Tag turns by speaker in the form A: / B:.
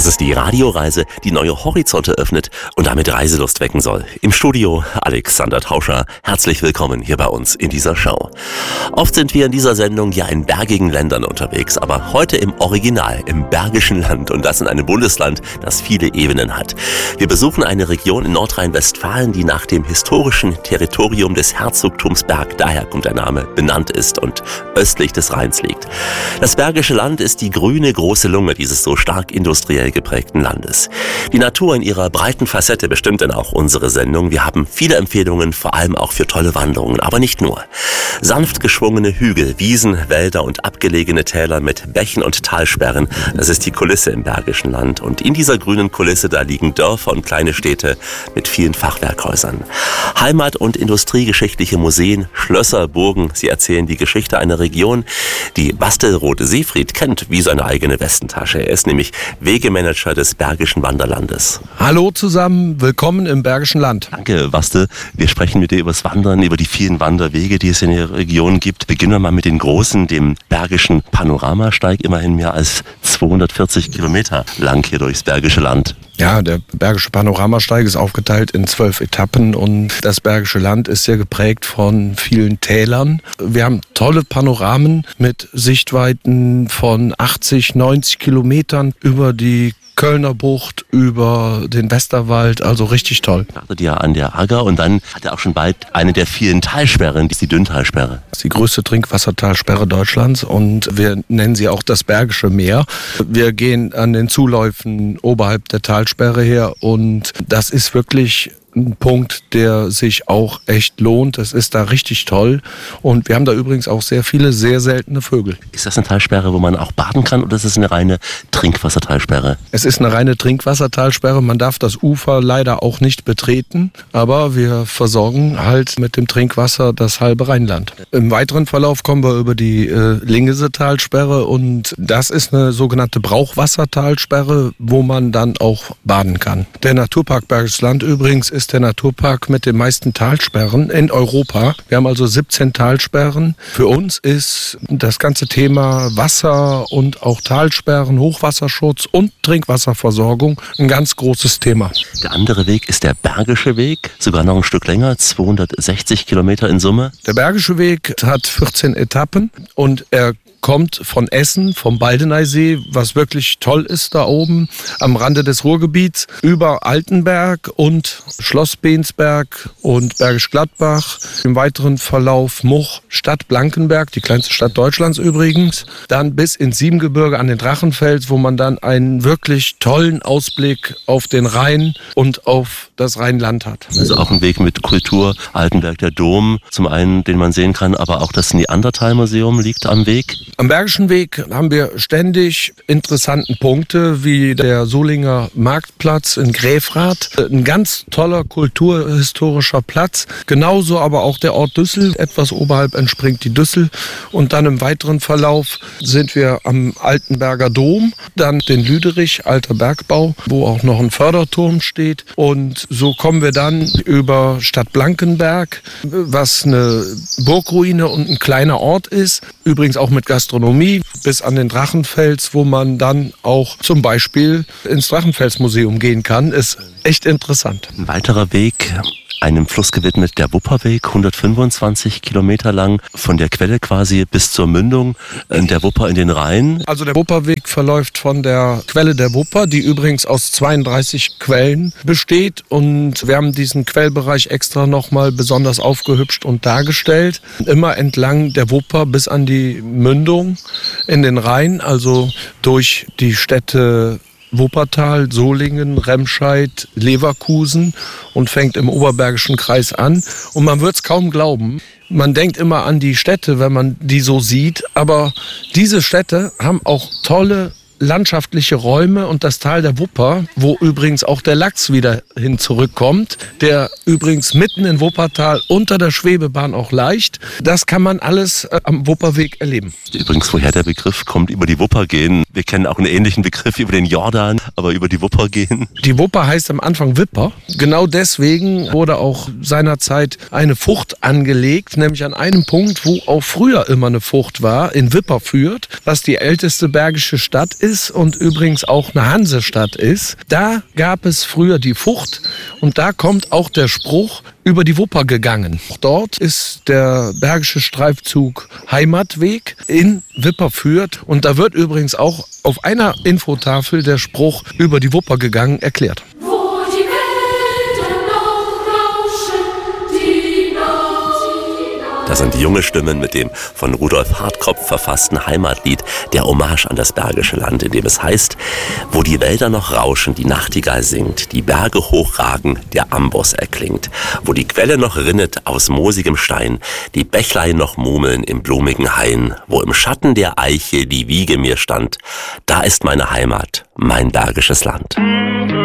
A: Das ist die Radioreise, die neue Horizonte öffnet und damit Reiselust wecken soll. Im Studio Alexander Tauscher. Herzlich willkommen hier bei uns in dieser Show. Oft sind wir in dieser Sendung ja in bergigen Ländern unterwegs, aber heute im Original, im Bergischen Land, und das in einem Bundesland, das viele Ebenen hat. Wir besuchen eine Region in Nordrhein-Westfalen, die nach dem historischen Territorium des Herzogtums Berg, daher kommt der Name, benannt ist und östlich des Rheins liegt. Das Bergische Land ist die grüne große Lunge dieses so stark industriell geprägten Landes. Die Natur in ihrer breiten Facette bestimmt dann auch unsere Sendung. Wir haben viele Empfehlungen, vor allem auch für tolle Wanderungen, aber nicht nur. Sanft geschwungene Hügel, Wiesen, Wälder und abgelegene Täler mit Bächen und Talsperren, das ist die Kulisse im Bergischen Land. Und in dieser grünen Kulisse, da liegen Dörfer und kleine Städte mit vielen Fachwerkhäusern. Heimat- und industriegeschichtliche Museen, Schlösser, Burgen, sie erzählen die Geschichte einer Region, die Bastelroth-Seefried kennt wie seine eigene Westentasche. Er ist nämlich Wegemanager des Bergischen Wanderlandes.
B: Hallo zusammen, willkommen im Bergischen Land.
A: Danke, Bastel. Wir sprechen mit dir über das Wandern, über die vielen Wanderwege, die es in der Region gibt. Beginnen wir mal mit den großen, dem Bergischen Panoramasteig, immerhin mehr als 240 Kilometer lang hier durchs Bergische Land.
B: Ja, der Bergische Panoramasteig ist aufgeteilt in 12 Etappen und das Bergische Land ist sehr geprägt von vielen Tälern. Wir haben tolle Panoramen mit Sichtweiten von 80, 90 Kilometern über die Kölner Bucht, über den Westerwald, also richtig toll.
A: Startet ja an der Agger und dann hat er auch schon bald eine der vielen Talsperren, die ist die Dünntalsperre.
B: Das ist die größte Trinkwassertalsperre Deutschlands und wir nennen sie auch das Bergische Meer. Wir gehen an den Zuläufen oberhalb der Talsperre her und das ist wirklich ein Punkt, der sich auch echt lohnt. Das ist da richtig toll. Und wir haben da übrigens auch sehr viele, sehr seltene Vögel.
A: Ist das eine Talsperre, wo man auch baden kann, oder ist es eine reine Trinkwassertalsperre?
B: Es ist eine reine Trinkwassertalsperre. Man darf das Ufer leider auch nicht betreten. Aber wir versorgen halt mit dem Trinkwasser das halbe Rheinland. Im weiteren Verlauf kommen wir über die Lingese-Talsperre. Und das ist eine sogenannte Brauchwassertalsperre, wo man dann auch baden kann. Der Naturpark Bergisches Land übrigens ist der Naturpark mit den meisten Talsperren in Europa. Wir haben also 17 Talsperren. Für uns ist das ganze Thema Wasser und auch Talsperren, Hochwasserschutz und Trinkwasserversorgung ein ganz großes Thema.
A: Der andere Weg ist der Bergische Weg, sogar noch ein Stück länger, 260 Kilometer in Summe.
B: Der Bergische Weg hat 14 Etappen und er kommt von Essen, vom Baldeneysee, was wirklich toll ist da oben, am Rande des Ruhrgebiets, über Altenberg und Schloss Bensberg und Bergisch Gladbach. Im weiteren Verlauf Much, Stadt Blankenberg, die kleinste Stadt Deutschlands übrigens. Dann bis ins Siebengebirge an den Drachenfels, wo man dann einen wirklich tollen Ausblick auf den Rhein und auf das Rheinland hat.
A: Also auch ein Weg mit Kultur, Altenberg, der Dom, zum einen, den man sehen kann, aber auch das Neandertal-Museum liegt am Weg.
B: Am Bergischen Weg haben wir ständig interessanten Punkte, wie der Solinger Marktplatz in Gräfrath. Ein ganz toller kulturhistorischer Platz. Genauso aber auch der Ort Düssel. Etwas oberhalb entspringt die Düssel. Und dann im weiteren Verlauf sind wir am Altenberger Dom. Dann den Lüderich, alter Bergbau, wo auch noch ein Förderturm steht. Und so kommen wir dann über Stadt Blankenberg, was eine Burgruine und ein kleiner Ort ist. Übrigens auch mit Gastronomie bis an den Drachenfels, wo man dann auch zum Beispiel ins Drachenfelsmuseum gehen kann. Ist echt interessant.
A: Ein weiterer Weg, einem Fluss gewidmet, der Wupperweg, 125 Kilometer lang, von der Quelle quasi bis zur Mündung der Wupper in den Rhein.
B: Also der Wupperweg verläuft von der Quelle der Wupper, die übrigens aus 32 Quellen besteht. Und wir haben diesen Quellbereich extra nochmal besonders aufgehübscht und dargestellt. Immer entlang der Wupper bis an die Mündung in den Rhein, also durch die Städte Wuppertal, Solingen, Remscheid, Leverkusen und fängt im Oberbergischen Kreis an. Und man wird es kaum glauben. Man denkt immer an die Städte, wenn man die so sieht. Aber diese Städte haben auch tolle landschaftliche Räume und das Tal der Wupper, wo übrigens auch der Lachs wieder hin zurückkommt, der übrigens mitten in Wuppertal unter der Schwebebahn auch leicht. Das kann man alles am Wupperweg erleben.
A: Übrigens, woher der Begriff kommt, über die Wupper gehen. Wir kennen auch einen ähnlichen Begriff über den Jordan, aber über die Wupper gehen.
B: Die Wupper heißt am Anfang Wipper. Genau deswegen wurde auch seinerzeit eine Fucht angelegt, nämlich an einem Punkt, wo auch früher immer eine Fucht war, in Wipperfürth, was die älteste bergische Stadt ist. ist und übrigens auch eine Hansestadt ist. Da gab es früher die Vucht und da kommt auch der Spruch über die Wupper gegangen. Dort ist der Bergische Streifzug Heimatweg in Wipperfürth und da wird übrigens auch auf einer Infotafel der Spruch über die Wupper gegangen erklärt.
A: Das sind junge Stimmen mit dem von Rudolf Hartkopf verfassten Heimatlied, der Hommage an das Bergische Land, in dem es heißt: Wo die Wälder noch rauschen, die Nachtigall singt, die Berge hochragen, der Amboss erklingt, wo die Quelle noch rinnet aus moosigem Stein, die Bächlein noch murmeln im blumigen Hain, wo im Schatten der Eiche die Wiege mir stand, da ist meine Heimat, mein bergisches Land.